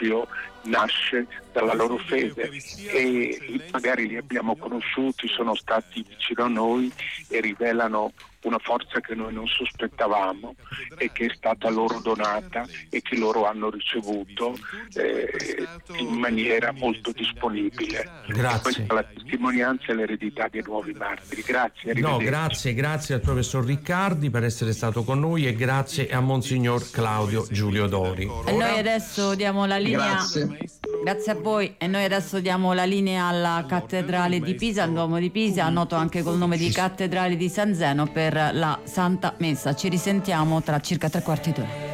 proprio nasce dalla loro fede, e magari li abbiamo conosciuti, sono stati vicino a noi e rivelano una forza che noi non sospettavamo e che è stata loro donata e che loro hanno ricevuto in maniera molto disponibile. Grazie. E questa è la testimonianza e l'eredità dei nuovi martiri. Grazie, arrivederci. Grazie al professor Riccardi per essere stato con noi e grazie a Monsignor Claudio Giulio Dori. E noi adesso diamo la linea. Grazie a voi. E noi adesso diamo la linea alla Cattedrale di Pisa, al Duomo di Pisa, noto anche col nome di Cattedrale di San Zeno, per la Santa Messa. Ci risentiamo tra circa 3/4 d'ora.